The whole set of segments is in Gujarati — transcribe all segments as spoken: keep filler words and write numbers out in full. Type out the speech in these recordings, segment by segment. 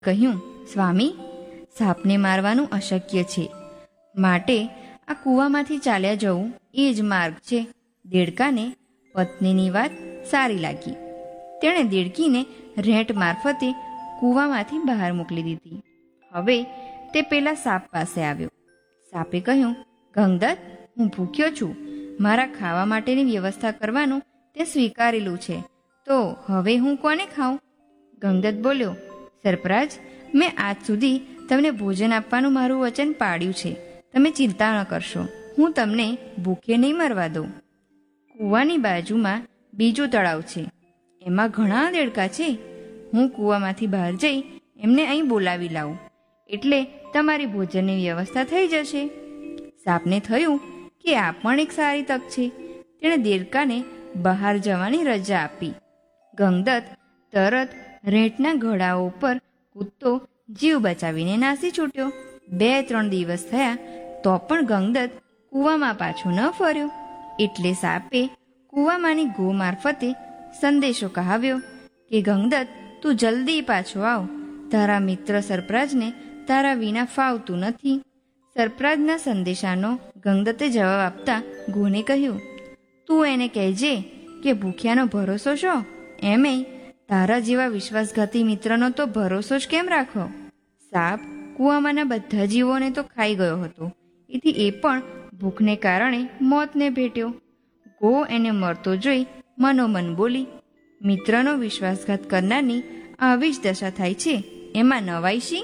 કહ્યું, સ્વામી, સાપને મારવાનું અશક્ય છે, માટે આ કૂવામાંથી ચાલ્યા જવું એ જ માર્ગ છે. દેડકાને પત્નીની વાત સારી લાગી. તેણે દેડકીને રેંટ મારફતે કૂવામાંથી બહાર મોકલી દીધી. હવે તે પેલા સાપ પાસે આવ્યો. સાપે કહ્યું, ગંગદત્ત, હું ભૂખ્યો છું. મારા ખાવા માટેની વ્યવસ્થા કરવાનું તે સ્વીકારેલું છે, તો હવે હું કોને ખાઉં? ગંગદત્ત બોલ્યો, સર્પરાજ, મેં આજ સુધી તમને ભોજન આપવાનું મારું વચન પાળ્યું છે. તમે ચિંતા ન કરશો, હું તમને ભૂખે નહીં મરવા દઉં. કૂવાની બાજુમાં બીજું તળાવ છે, એમાં ઘણા દેડકા છે. હું કૂવામાંથી બહાર જઈ એમને અહીં બોલાવી લાવું, એટલે તમારી ભોજનની વ્યવસ્થા થઈ જશે. સાપને થયું કે આ પણ એક સારી તક છે. તેણે દેડકાને બહાર જવાની રજા આપી. ગંગદત્ત તરત રેંટના ઘડાઓ ઉપર કૂદતો જીવ બચાવીને નાસી છૂટ્યો. બે ત્રણ દિવસ થયા તો પણ ગંગદત્ત કૂવામાં પાછો ન ફર્યો. એટલે સાપે કૂવામાંની ગો મારફતે સંદેશો કહાવ્યો કે ગંગદત્ત, તું જલ્દી પાછો આવ. તારા મિત્ર સર્પરાજને તારા વિના ફાવતું નથી. સર્પરાજના સંદેશાનો ગંગદત્તે જવાબ આપતા ગોને કહ્યું, તું એને કહેજે કે ભૂખ્યાનો ભરોસો શો? એમેય તારા જેવા વિશ્વાસઘાતી મિત્રનો તો ભરોસો જ કેમ રાખો? સાપ કૂવામાંના બધા જીવોને તો ખાઈ ગયો હતો, એથી એ પણ ભૂખને કારણે મોતને ભેટ્યો. ગો એને મરતો જોઈ મનોમન બોલી, મિત્રનો વિશ્વાસઘાત કરનારની આવી જ દશા થાય છે, એમાં નવાઈ શી?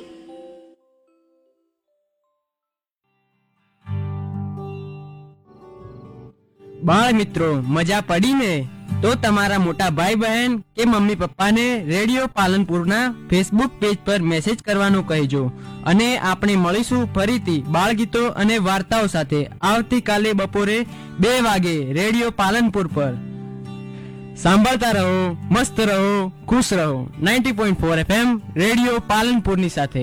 બાળ મિત્રો, મજા પડી ને? તો તમારા મોટા ભાઈ બહેન કે મમ્મી પપ્પાને રેડિયો પાલનપુરના ફેસબુક પેજ પર મેસેજ કરવાનું કહેજો. અને આપણે મળીશું ફરીથી બાળગીતો અને વાર્તાઓ સાથે આવતીકાલે બપોરે બે વાગે રેડિયો પાલનપુર પર. સાંભળતા રહો, મસ્ત રહો, ખુશ રહો. Ninety point four FM radio પાલનપુરની સાથે.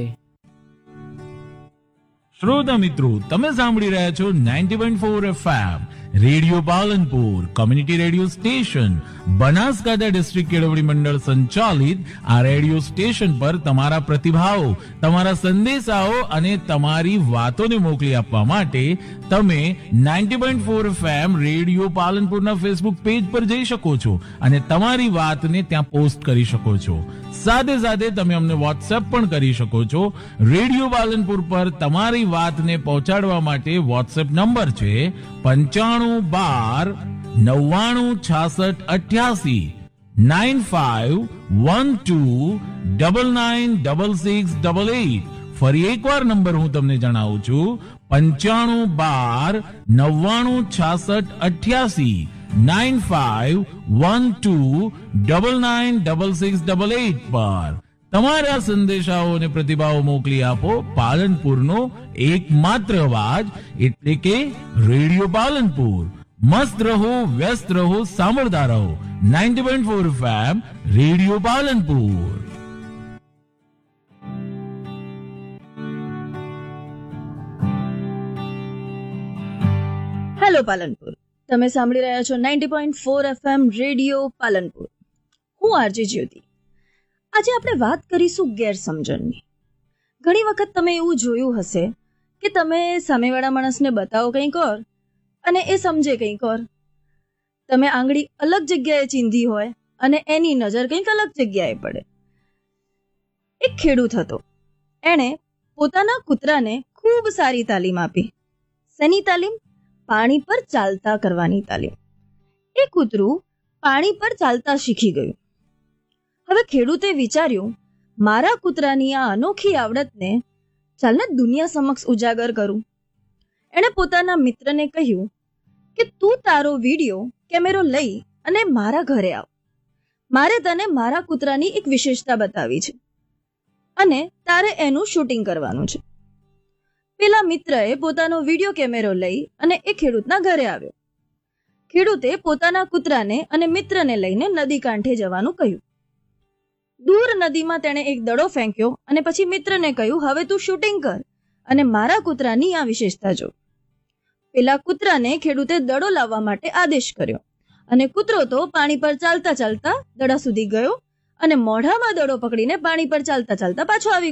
શ્રોતા મિત્રો, તમે સાંભળી રહ્યા છો ninety point four FM radio Palanpur, community radio station, Banaskantha district કેળવણી મંડળ સંચાલિત આ રેડિયો સ્ટેશન પર તમારા પ્રતિભાવો, તમારા સંદેશાઓ અને તમારી વાતોને મોકલી આપવા માટે તમે ninety point four FM radio પાલનપુરના Facebook page પર જઈ શકો છો અને તમારી વાતને ત્યાં પોસ્ટ કરી શકો છો. સાથે સાથે તમે અમને વોટ્સએપ પણ કરી શકો છો. રેડિયો પાલનપુર પર તમારી વાતને પહોંચાડવા માટે વોટ્સએપ નંબર છે પંચાણું બાર નવ્વાણું છાસઠ અઠ્યાસી nine five one two double nine double six double eight. ફરી એકવાર નંબર હું તમને જણાવું છું, પંચાણું બાર નવ્વાણું છાસઠ અઠ્યાસી nine five one two double nine double six double eight પર તમારા સંદેશાઓ અને પ્રતિભાવો મોકલી આપો. પાલનપુરનો એકમાત્ર અવાજ એટલે કે રેડિયો પાલનપુર. મસ્ત રહો, વ્યસ્ત રહો, સાંભળતા રહો ninety point four FM radio Palanpur. Hello Palanpur, તમે સાંભળી રહ્યા છો ninety point four FM radio Palanpur. હું આરજે જ્યોતિ. આજે આપણે વાત કરીશું ગેરસમજણની. ઘણી વખત તમે એવું જોયું હશે કે તમે સામેવાળા માણસને બતાવો કંઈક ઓર અને એ સમજે કંઈક ઓર. તમે આંગળી અલગ જગ્યાએ ચીંધી હોય અને એની નજર કંઈક અલગ જગ્યાએ પડે. એક ખેડૂત હતો. એણે પોતાના કૂતરાને ખૂબ સારી તાલીમ આપી. શેની તાલીમ? પાણી પર ચાલતા કરવાની તાલીમ. એ કૂતરું પાણી પર ચાલતા શીખી ગયું. હવે ખેડૂતે વિચાર્યું, મારા કૂતરાની આ અનોખી આવડતને ચાલને દુનિયા સમક્ષ ઉજાગર કરું. એણે પોતાના મિત્રને કહ્યું કે તું તારો વિડીયો કેમેરો લઈ અને મારા ઘરે આવ. મારે તને મારા કૂતરાની એક વિશેષતા બતાવી છે અને તારે એનું શૂટિંગ કરવાનું છે. પેલા મિત્રએ પોતાનો વિડીયો કેમેરો લઈ અને એ ખેડૂતના ઘરે આવ્યો. ખેડૂતે પોતાના કૂતરાને અને મિત્રને લઈને નદી કાંઠે જવાનું કહ્યું. દૂર નદીમાં તેણે એક દડો ફેંક્યો અને પછી મિત્રને કહ્યું, હવે તું શૂટિંગ કર અને મારા કૂતરાની આ વિશેષતા જો. પેલા કૂતરાને ખેડૂતે દડો લાવવા માટે આદેશ કર્યો અને કૂતરો તો પાણી પર ચાલતા ચાલતા દડા સુધી ગયો અને મોઢામાં દડો પકડીને પાણી પર ચાલતા ચાલતા પાછો આવી